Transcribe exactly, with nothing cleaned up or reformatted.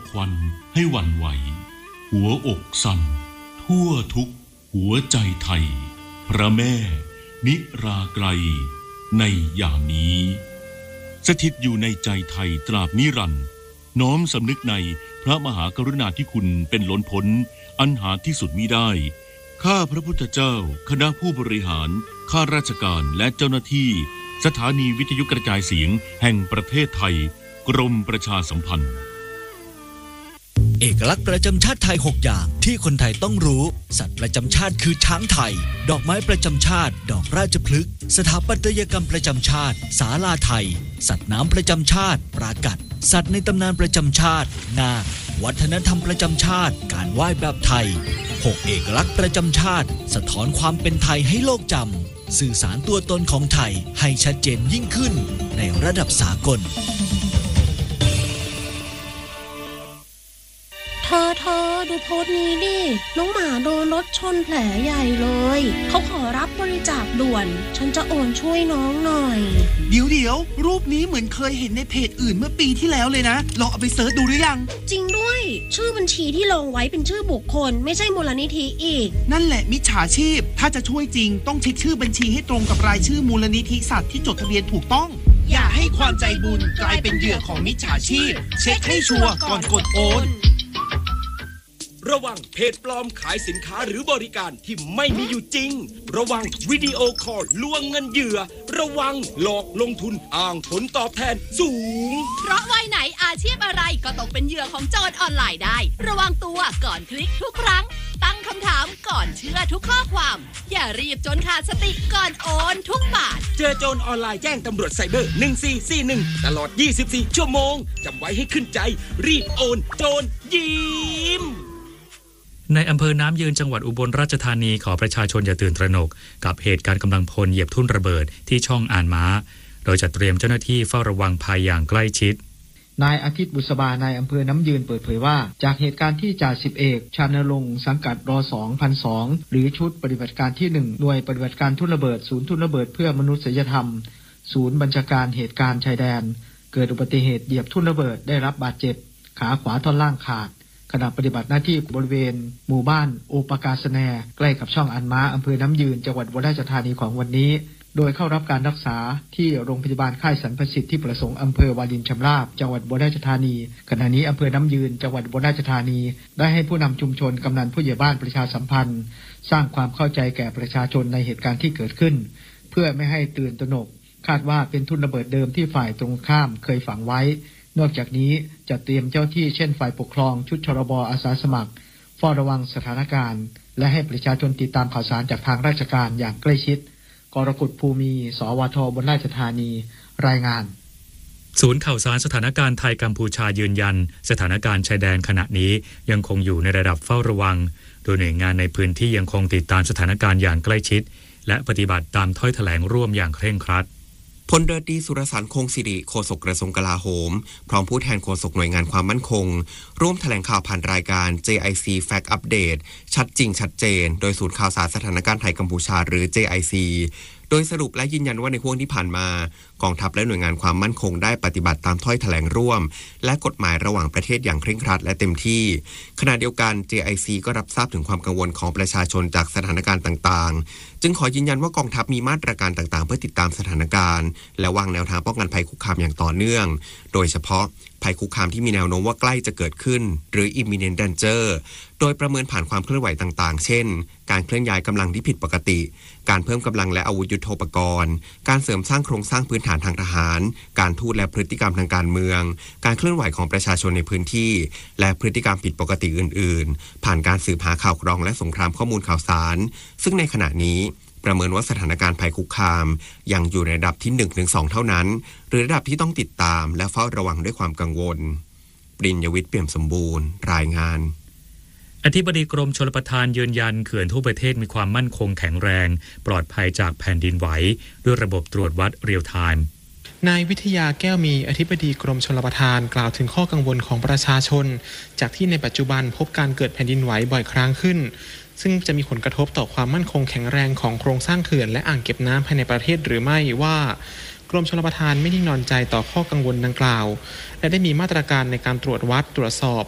ควันให้หวั่นไหวหัวอกสั่นทั่วทุกหัวใจไทยพระแม่นิราไกรในยามนี้สถิตอยู่ในใจไทยตราบนิรันดร์น้อมสำนึกในพระมหากรุณาธิคุณเป็นล้นพ้นอันหาที่สุดมิได้ข้าพระพุทธเจ้าคณะผู้บริหารข้าราชการและเจ้าหน้าที่สถานีวิทยุกระจายเสียงแห่งประเทศไทยกรมประชาสัมพันธ์เอกลักษณ์ประจำชาติไทยหกอย่างที่คนไทยต้องรู้สัตว์ประจำชาติคือช้างไทยดอกไม้ประจำชาติดอกราชพฤกษ์สถาปัตยกรรมประจำชาติศาลาไทยสัตว์น้ำประจำชาติปรากัดสัตว์ในตำนานประจำชาตินาควัฒนธรรมประจำชาติการไหว้แบบไทยหกเอกลักษณ์ประจำชาติสะท้อนความเป็นไทยให้โลกจำสื่อสารตัวตนของไทยให้ชัดเจนยิ่งขึ้นในระดับสากลเธอเธอดูโพสต์นี้ดิน้องหมาโดนรถชนแผลใหญ่เลยเขาขอรับบริจาคด่วนฉันจะโอนช่วยน้องหน่อยเดี๋ยวเดี๋ยวรูปนี้เหมือนเคยเห็นในเพจอื่นเมื่อปีที่แล้วเลยนะลองเอาไปเสิร์ชดูหรือยังจริงด้วยชื่อบัญชีที่ลงไว้เป็นชื่อบุคคลไม่ใช่มูลนิธิอีกนั่นแหละมิจฉาชีพถ้าจะช่วยจริงต้องเช็คชื่อบัญชีให้ตรงกับรายชื่อมูลนิธิสัตว์ที่จดทะเบียนถูกต้องอย่าให้ความใจบุญกลายเป็นเหยื่อของมิจฉาชีพเช็คให้ชัวร์ก่อนกดโอนระวังเพจปลอมขายสินค้าหรือบริการที่ไม่มีอยู่จริงระวังวิดีโอคอลลวงเงินเหยื่อระวังหลอกลงทุนอ้างผลตอบแทนสูงเพราะวัยไหนอาชีพอะไรก็ตกเป็นเหยื่อของโจรออนไลน์ได้ระวังตัวก่อนคลิกทุกครั้งตั้งคำถามก่อนเชื่อทุกข้อความอย่ารีบจนขาดสติก่อนโอนทุกบาทเจอโจรออนไลน์แจ้งตำรวจไซเบอร์หนึ่งสี่สี่หนึ่งตลอดยี่สิบสี่ชั่วโมงจำไว้ให้ขึ้นใจรีบโอนโจรยิ้มในอำเภอน้ำยืนจังหวัดอุบลราชธานีขอประชาชนอย่าตื่นตระหนกกับเหตุการณ์กำลังพลเหยียบทุ่นระเบิดที่ช่องอ่านม้าโดยจัดเตรียมเจ้าหน้าที่เฝ้าระวังภัยอย่างใกล้ชิดนายอาทิตย์บุษบานายอำเภอน้ำยืนเปิดเผยว่าจากเหตุการณ์ที่จ่าสิบเอกชานรงค์สังกัดร สองพันสอง หรือชุดปฏิบัติการที่หนึ่งหน่วยปฏิบัติการทุ่นระเบิดศูนย์ทุ่นระเบิดเพื่อมนุษยธรรมศูนย์บัญชาการเหตุการณ์ชายแดนเกิดอุบัติเหตุเหยียบทุ่นระเบิดได้รับบาดเจ็บขาขวาท่อนล่างขาดขณะปฏิบัติหน้าที่บริเวณหมู่บ้านโอปกาสแนใกล้กับช่องอันม้าอำเภอน้ำยืนจังหวัดอุบลราชธานีของวันนี้โดยเข้ารับการรักษาที่โรงพยาบาลค่ายสรรพสิทธิ์ที่ประสงค์อำเภอวารินชำราบจังหวัดอุบลราชธานีขณะนี้อำเภอน้ำยืนจังหวัดอุบลราชธานีได้ให้ผู้นำชุมชนกำนันผู้ใหญ่บ้านประชาสัมพันธ์สร้างความเข้าใจแก่ประชาชนในเหตุการณ์ที่เกิดขึ้นเพื่อไม่ให้ตื่นตระหนกคาดว่าเป็นทุ่นระเบิดเดิมที่ฝ่ายตรงข้ามเคยฝังไว้นอกจากนี้จะเตรียมเจ้าที่เช่นฝ่ายปกครองชุดชรบอาสาสมัครเฝ้าระวังสถานการณ์และให้ประชาชนติดตามข่าวสารจากทางราชการอย่างใกล้ชิดกรกฎภูมิสวทอุบลราชธานีรายงานศูนย์ข่าวสารสถานการณ์ไทยกัมพูชายืนยันสถานการณ์ชายแดนขณะนี้ยังคงอยู่ในระดับเฝ้าระวังโดยหน่วยงานในพื้นที่ยังคงติดตามสถานการณ์อย่างใกล้ชิดและปฏิบัติตามถ้อยแถลงร่วมอย่างเคร่งครัดพลเรือตรีสุรสารคงศิริโฆษกกระทรวงกลาโหมพร้อมผู้แทนโฆษกหน่วยงานความมั่นคงร่วมแถลงข่าวผ่านรายการ เจ ไอ ซี Fact Update ชัดจริงชัดเจนโดยศูนย์ข่าวสารสถานการณ์ไทยกัมพูชาหรือ เจ ไอ ซี โดยสรุปและยืนยันว่าในช่วงที่ผ่านมากองทัพและหน่วยงานความมั่นคงได้ปฏิบัติตามถ้อยแถลงร่วมและกฎหมายระหว่างประเทศอย่างเคร่งครัดและเต็มที่ขณะเดียวกัน เจ ไอ ซี ก็รับทราบถึงความกังวลของประชาชนจากสถานการณ์ต่างๆจึงขอยืนยันว่ากองทัพมีมาตรการต่างๆเพื่อติดตามสถานการณ์และวางแนวทางป้องกันภัยคุกคามอย่างต่อเนื่องโดยเฉพาะภัยคุกคามที่มีแนวโน้มว่าใกล้จะเกิดขึ้นหรือ imminent danger โดยประเมินผ่านความเคลื่อนไหวต่างๆเช่นการเคลื่อนย้ายกำลังที่ผิดปกติการเพิ่มกำลังและอาวุธยุทโธปกรณ์การเสริมสร้างโครงสร้างพื้นฐานทางทหารการทูตและพฤติกรรมทางการเมืองการเคลื่อนไหวของประชาชนในพื้นที่และพฤติกรรมผิดปกติอื่นๆผ่านการสืบหาข่าวกรองและสงครามข้อมูลข่าวสารซึ่งในขณะนี้ประเมินว่าสถานการณ์ภัยคุกคามยังอยู่ในระดับที่ หนึ่งถึงสอง เท่านั้นหรือระดับที่ต้องติดตามและเฝ้าระวังด้วยความกังวลปริญญวิทย์เปี่ยมสมบูรณ์รายงานอธิบดีกรมชลประทานยืนยันเขื่อนทั่วประเทศมีความมั่นคงแข็งแรงปลอดภัยจากแผ่นดินไหวด้วยระบบตรวจวัดเรียลไทม์นายวิทยาแก้วมีอธิบดีกรมชลประทานกล่าวถึงข้อกังวลของประชาชนจากที่ในปัจจุบันพบการเกิดแผ่นดินไหวบ่อยครั้งขึ้นซึ่งจะมีผลกระทบต่อความมั่นคงแข็งแรงของโครงสร้างเขื่อนและอ่างเก็บน้ำภายในประเทศหรือไม่ว่ากรมชลประทานไม่นิ่งนอนใจต่อข้อกังวลดังกล่าวและได้มีมาตรการในการตรวจวัดตรวจสอบ